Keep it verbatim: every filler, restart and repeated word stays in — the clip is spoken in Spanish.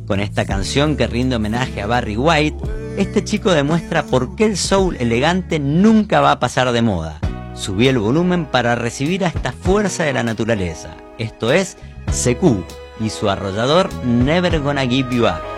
Con esta canción que rinde homenaje a Barry White, este chico demuestra por qué el soul elegante nunca va a pasar de moda. Subí el volumen para recibir a esta fuerza de la naturaleza. Esto es C Q y su arrollador Never Gonna Give You Up.